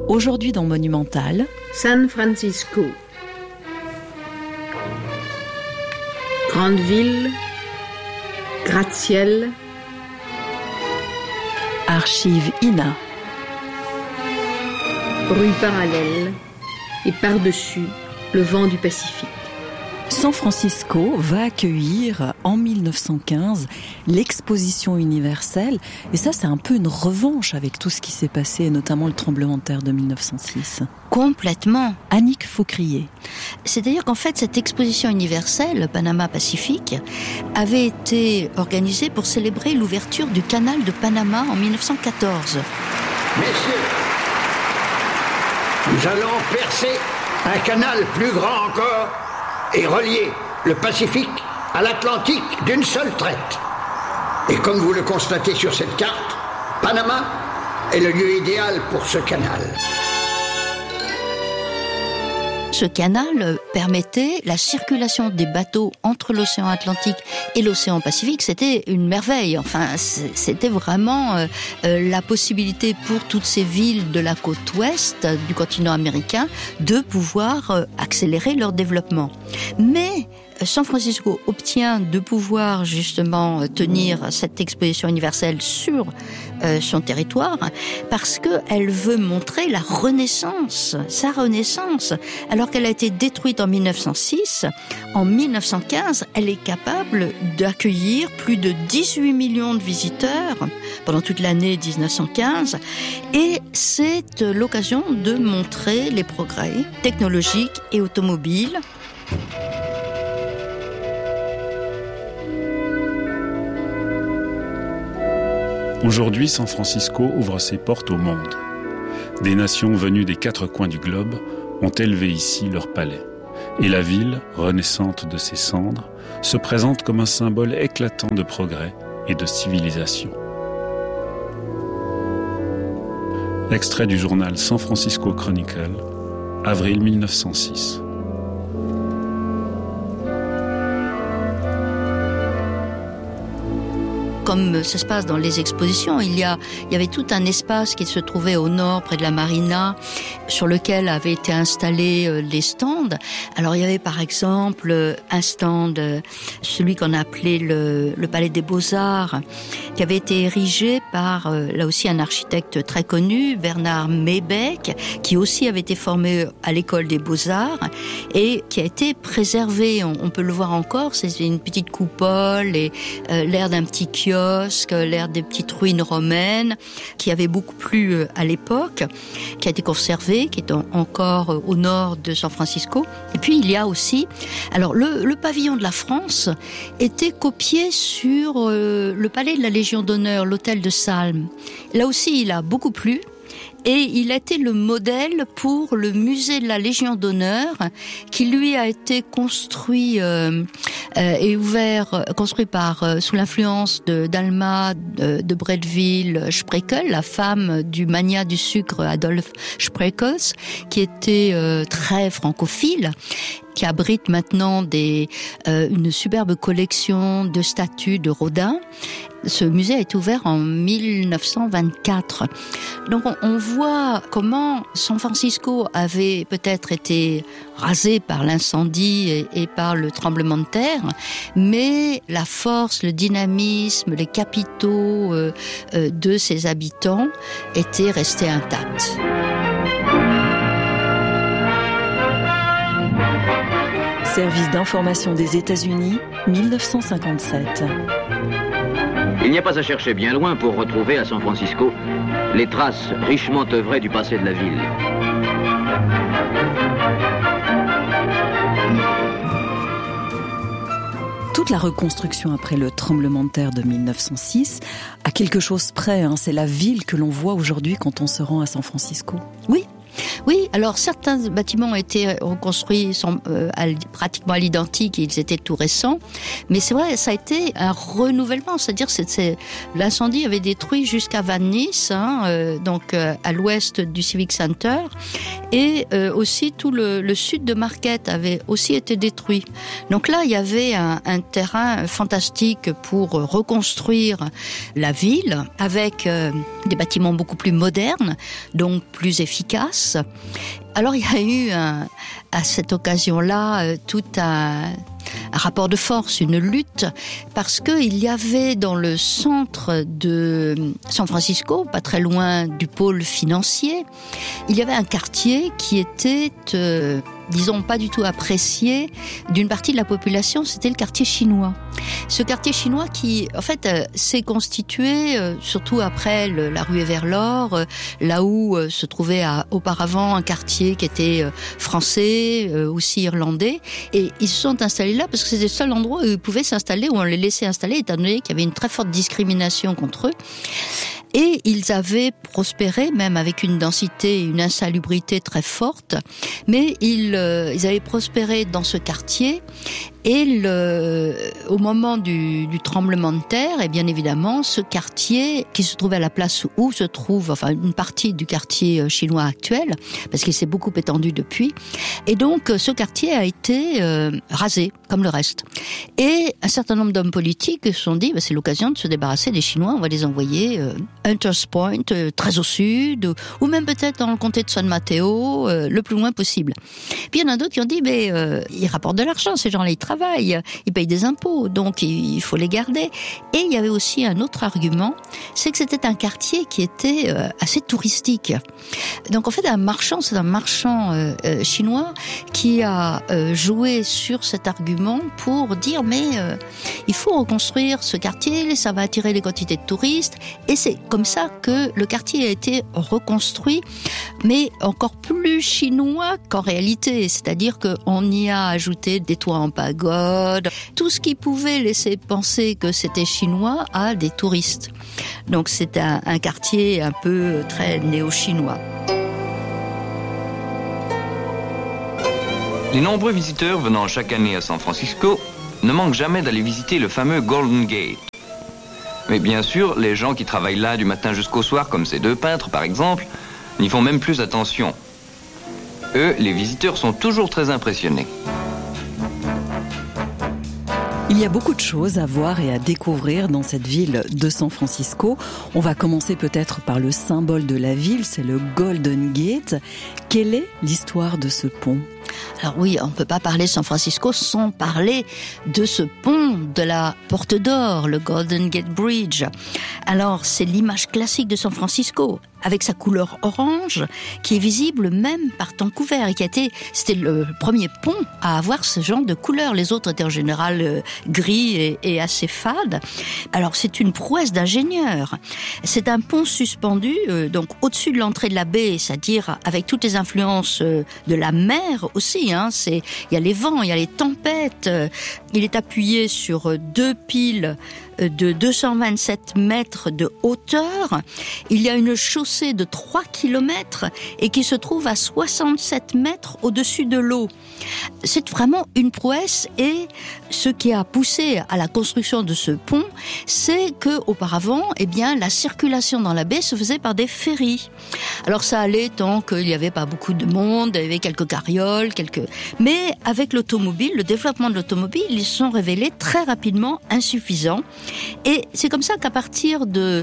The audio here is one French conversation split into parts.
Aujourd'hui dans Monumental, San Francisco. Grande ville, gratte-ciel. Archives INA. Rue parallèle et par-dessus le vent du Pacifique. San Francisco va accueillir en 1915 l'exposition universelle. Et ça, c'est un peu une revanche avec tout ce qui s'est passé, notamment le tremblement de terre de 1906. Complètement. Annick Faucrier. C'est-à-dire qu'en fait, cette exposition universelle, Panama-Pacifique, avait été organisée pour célébrer l'ouverture du canal de Panama en 1914. Messieurs, nous allons percer un canal plus grand encore et relier le Pacifique à l'Atlantique d'une seule traite. Et comme vous le constatez sur cette carte, Panama est le lieu idéal pour ce canal. Ce canal permettait la circulation des bateaux entre l'océan Atlantique et l'océan Pacifique. C'était une merveille. Enfin, c'était vraiment la possibilité pour toutes ces villes de la côte ouest du continent américain de pouvoir accélérer leur développement. Mais San Francisco obtient de pouvoir justement tenir cette exposition universelle sur son territoire parce qu'elle veut montrer la Renaissance, sa Renaissance. Alors qu'elle a été détruite en 1906, en 1915, elle est capable d'accueillir plus de 18 millions de visiteurs pendant toute l'année 1915 et c'est l'occasion de montrer les progrès technologiques et automobiles. Aujourd'hui, San Francisco ouvre ses portes au monde. Des nations venues des 4 coins du globe ont élevé ici leur palais. Et la ville, renaissante de ses cendres, se présente comme un symbole éclatant de progrès et de civilisation. Extrait du journal San Francisco Chronicle, avril 1906. Comme ça se passe dans les expositions, il y avait tout un espace qui se trouvait au nord, près de la marina, sur lequel avaient été installés les stands. Alors il y avait par exemple un stand, celui qu'on appelait le Palais des Beaux-Arts, qui avait été érigé par, là aussi, un architecte très connu, Bernard Maybeck, qui aussi avait été formé à l'école des Beaux-Arts et qui a été préservé. On peut le voir encore, c'est une petite coupole et l'air d'un petit kiosque, l'air des petites ruines romaines, qui avait beaucoup plu à l'époque, qui a été conservé, qui est encore au nord de San Francisco. Et puis il y a aussi, alors le pavillon de la France était copié sur le palais de la Légion d'honneur, l'hôtel de Salm. Là aussi, il a beaucoup plu. Et il a été le modèle pour le musée de la Légion d'honneur, qui lui a été construit et ouvert, construit par sous l'influence d'Alma de Bretteville-Sprekel, la femme du magnat du sucre Adolf Spreckels, qui était très francophile, qui abrite maintenant une superbe collection de statues de Rodin. Ce musée a été ouvert en 1924. Donc on voit comment San Francisco avait peut-être été rasé par l'incendie et par le tremblement de terre, mais la force, le dynamisme, les capitaux de ses habitants étaient restés intacts. Service d'information des États-Unis, 1957. Il n'y a pas à chercher bien loin pour retrouver à San Francisco les traces richement œuvrées du passé de la ville. Toute la reconstruction après le tremblement de terre de 1906, à quelque chose près, c'est la ville que l'on voit aujourd'hui quand on se rend à San Francisco. Oui. Oui, alors certains bâtiments ont été reconstruits pratiquement à l'identique, ils étaient tout récents, mais c'est vrai, ça a été un renouvellement, c'est-à-dire l'incendie avait détruit jusqu'à Van Nuys, donc à l'ouest du Civic Center, et aussi tout le sud de Marquette avait aussi été détruit. Donc là, il y avait un terrain fantastique pour reconstruire la ville avec des bâtiments beaucoup plus modernes, donc plus efficaces. Alors il y a eu à cette occasion-là tout un rapport de force, une lutte, parce que il y avait dans le centre de San Francisco, pas très loin du pôle financier, il y avait un quartier qui était disons pas du tout apprécié d'une partie de la population, c'était le quartier chinois. Ce quartier chinois qui, en fait, s'est constitué, surtout après la rue Everlord, là où se trouvait auparavant un quartier qui était français, aussi irlandais, et ils se sont installés là parce que c'était le seul endroit où ils pouvaient s'installer, où on les laissait installer, étant donné qu'il y avait une très forte discrimination contre eux. Et ils avaient prospéré, même avec une densité et une insalubrité très forte, mais ils avaient prospéré dans ce quartier. Et au moment du tremblement de terre, et bien évidemment, ce quartier qui se trouvait à la place où se trouve, enfin une partie du quartier chinois actuel, parce qu'il s'est beaucoup étendu depuis, et donc ce quartier a été rasé comme le reste. Et un certain nombre d'hommes politiques se sont dit, c'est l'occasion de se débarrasser des Chinois, on va les envoyer Hunters Point, très au sud, ou même peut-être dans le comté de San Mateo, le plus loin possible. Puis il y en a d'autres qui ont dit, ils rapportent de l'argent, ces gens-là, ils travaillent, ils payent des impôts, donc il faut les garder. Et il y avait aussi un autre argument, c'est que c'était un quartier qui était assez touristique. Donc en fait, c'est un marchand chinois qui a joué sur cet argument pour dire, il faut reconstruire ce quartier, ça va attirer les quantités de touristes, et c'est comme ça que le quartier a été reconstruit, mais encore plus chinois qu'en réalité, c'est-à-dire qu'on y a ajouté des toits en pagode, tout ce qui pouvait laisser penser que c'était chinois à des touristes. Donc c'est un quartier un peu très néo-chinois. Les nombreux visiteurs venant chaque année à San Francisco ne manquent jamais d'aller visiter le fameux Golden Gate. Mais bien sûr, les gens qui travaillent là du matin jusqu'au soir, comme ces deux peintres par exemple, n'y font même plus attention. Eux, les visiteurs sont toujours très impressionnés. Il y a beaucoup de choses à voir et à découvrir dans cette ville de San Francisco. On va commencer peut-être par le symbole de la ville, c'est le Golden Gate. Quelle est l'histoire de ce pont ? Alors oui, on ne peut pas parler de San Francisco sans parler de ce pont de la Porte d'Or, le Golden Gate Bridge. Alors, c'est l'image classique de San Francisco, avec sa couleur orange, qui est visible même par Vancouver, et c'était le premier pont à avoir ce genre de couleur. Les autres étaient en général gris et assez fades. Alors, c'est une prouesse d'ingénieur. C'est un pont suspendu, donc au-dessus de l'entrée de la baie, c'est-à-dire avec toutes les influences de la mer aussi. Il y a les vents, il y a les tempêtes. Il est appuyé sur deux piles de 227 mètres de hauteur. Il y a une chaussée de 3 kilomètres et qui se trouve à 67 mètres au-dessus de l'eau. C'est vraiment une prouesse, et ce qui a poussé à la construction de ce pont, c'est que auparavant, la circulation dans la baie se faisait par des ferries. Alors ça allait tant qu'il n'y avait pas beaucoup de monde, il y avait quelques carrioles, mais avec l'automobile, le développement de l'automobile, ils se sont révélés très rapidement insuffisants. Et c'est comme ça qu'à partir de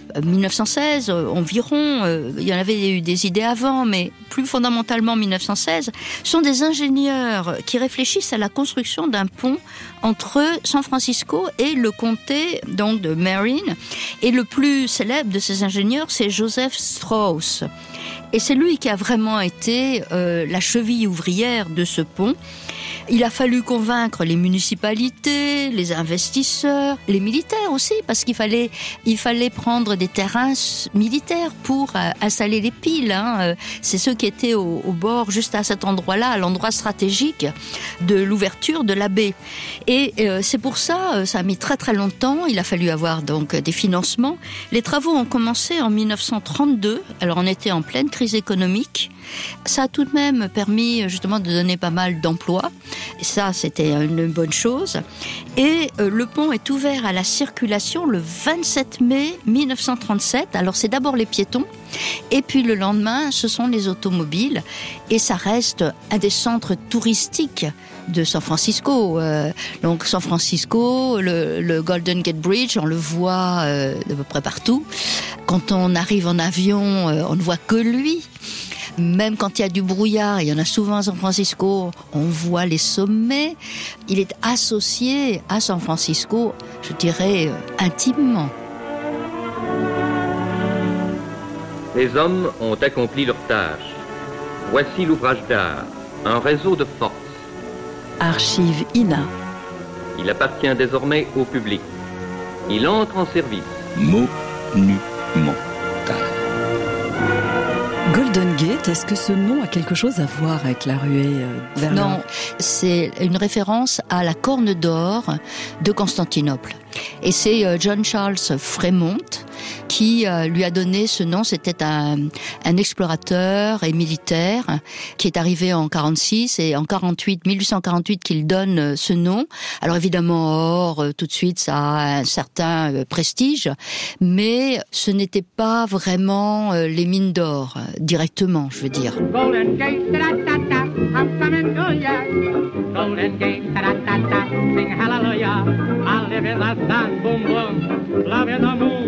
1916 environ, il y en avait eu des idées avant, mais plus fondamentalement 1916, sont des ingénieurs qui réfléchissent à la construction d'un pont entre San Francisco et le comté donc de Marin. Et le plus célèbre de ces ingénieurs, c'est Joseph Strauss. Et c'est lui qui a vraiment été la cheville ouvrière de ce pont. Il a fallu convaincre les municipalités, les investisseurs, les militaires aussi, parce qu'il fallait prendre des terrains militaires pour installer les piles. C'est ceux qui étaient au bord, juste à cet endroit-là, à l'endroit stratégique de l'ouverture de la baie. Et c'est pour ça, ça a mis très très longtemps. Il a fallu avoir donc des financements. Les travaux ont commencé en 1932. Alors on était en pleine crise économique. Ça a tout de même permis justement de donner pas mal d'emplois. Et ça, c'était une bonne chose. Et le pont est ouvert à la circulation le 27 mai 1937. Alors c'est d'abord les piétons, et puis le lendemain, ce sont les automobiles. Et ça reste un des centres touristiques de San Francisco. Donc San Francisco, le Golden Gate Bridge, on le voit de peu près partout. Quand on arrive en avion, on ne voit que lui. Même quand il y a du brouillard, il y en a souvent à San Francisco, on voit les sommets. Il est associé à San Francisco, je dirais, intimement. Les hommes ont accompli leur tâche. Voici l'ouvrage d'art, un réseau de force. Archive INA. Il appartient désormais au public. Il entre en service. Monumental. Golden Gate, est-ce que ce nom a quelque chose à voir avec la ruée vers le nord ? Non, c'est une référence à la Corne d'Or de Constantinople. Et c'est John Charles Fremont qui lui a donné ce nom. C'était un explorateur et militaire qui est arrivé en 46 et en 1848 qu'il donne ce nom. Alors évidemment, or, tout de suite, ça a un certain prestige, mais ce n'était pas vraiment les mines d'or directement, je veux dire. Golden Gate, ta-da-ta-ta, I'm coming to ya. Golden Gate, ta-da-ta-ta, sing hallelujah. I live in the sun, boom boom, love in the moon.